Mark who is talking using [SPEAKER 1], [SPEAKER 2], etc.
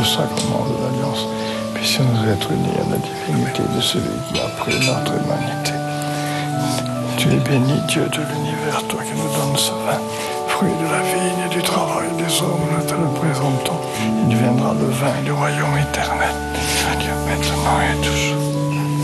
[SPEAKER 1] sacrement de l'Alliance, puissions nous être unis à la divinité de celui qui a pris notre humanité. Tu es béni, Dieu de l'univers, toi qui nous donnes ce vin, fruit de la vigne et du travail des hommes, nous te le présentons. Il deviendra le vin du royaume éternel. Dieu maintenant et toujours.